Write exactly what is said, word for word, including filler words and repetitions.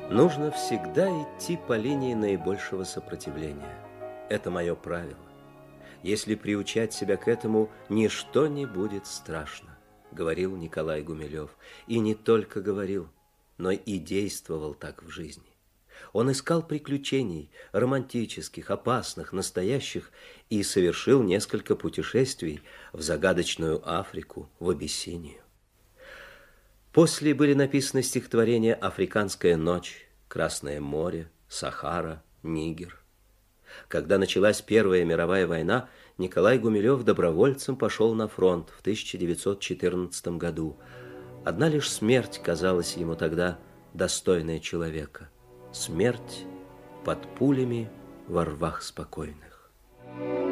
Нужно всегда идти по линии наибольшего сопротивления. Это мое правило. Если приучать себя к этому, ничто не будет страшно, говорил Николай Гумилев. И не только говорил, но и действовал так в жизни. Он искал приключений, романтических, опасных, настоящих, и совершил несколько путешествий в загадочную Африку, в Абиссинию. После были написаны стихотворения «Африканская ночь», «Красное море», «Сахара», «Нигер». Когда началась Первая мировая война, Николай Гумилев добровольцем пошел на фронт в тысяча девятьсот четырнадцатом году. Одна лишь смерть казалась ему тогда достойной человека. Смерть под пулями во рвах спокойных.